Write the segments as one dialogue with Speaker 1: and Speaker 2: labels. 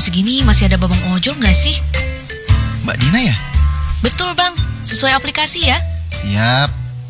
Speaker 1: segini masih ada babang ojol nggak sih?
Speaker 2: Mbak Dina ya?
Speaker 1: Betul bang, sesuai aplikasi ya.
Speaker 2: Siap.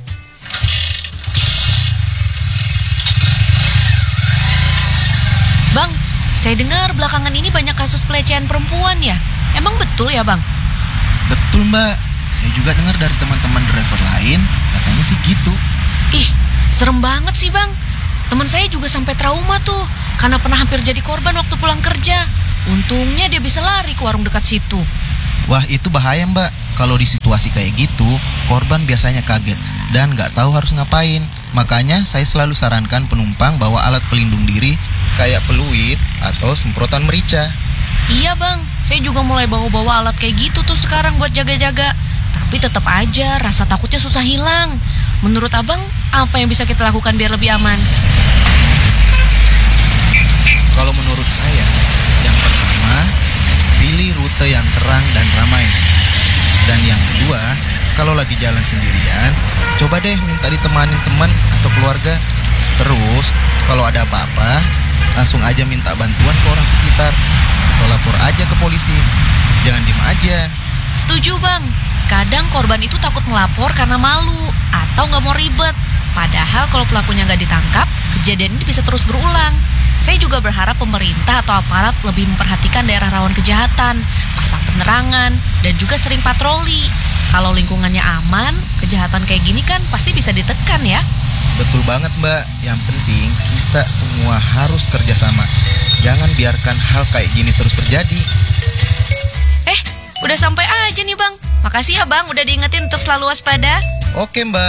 Speaker 1: Bang, saya dengar belakangan ini banyak kasus pelecehan perempuan ya. Emang betul ya bang?
Speaker 2: Betul Mbak. Saya juga dengar dari teman-teman driver lain, katanya sih gitu.
Speaker 1: Ih, serem banget sih bang. Teman saya juga sampai trauma tuh, karena pernah hampir jadi korban waktu pulang kerja. Untungnya dia bisa lari ke warung dekat situ.
Speaker 2: Wah, itu bahaya Mbak. Kalau di situasi kayak gitu, korban biasanya kaget dan nggak tahu harus ngapain. Makanya saya selalu sarankan penumpang bawa alat pelindung diri kayak peluit atau semprotan merica.
Speaker 1: Iya bang, saya juga mulai bawa-bawa alat kayak gitu tuh sekarang buat jaga-jaga. Tapi tetap aja rasa takutnya susah hilang. Menurut abang, apa yang bisa kita lakukan biar lebih aman?
Speaker 2: Kalau menurut saya, yang pertama, pilih rute yang terang dan ramai. Dan yang kedua, kalau lagi jalan sendirian, coba deh minta ditemanin teman atau keluarga. Terus, kalau ada apa-apa, langsung aja minta bantuan ke orang sekitar atau lapor aja ke polisi. Jangan diem aja.
Speaker 1: Setuju bang, kadang korban itu takut melapor karena malu atau nggak mau ribet. Padahal kalau pelakunya nggak ditangkap, kejadian ini bisa terus berulang. Saya juga berharap pemerintah atau aparat lebih memperhatikan daerah rawan kejahatan, pasang penerangan, dan juga sering patroli. Kalau lingkungannya aman, kejahatan kayak gini kan pasti bisa ditekan ya.
Speaker 2: Betul banget Mbak. Yang penting kita semua harus kerjasama. Jangan biarkan hal kayak gini terus terjadi.
Speaker 1: Udah sampai aja nih bang. Makasih ya bang, udah diingetin untuk selalu waspada.
Speaker 2: Oke Mbak.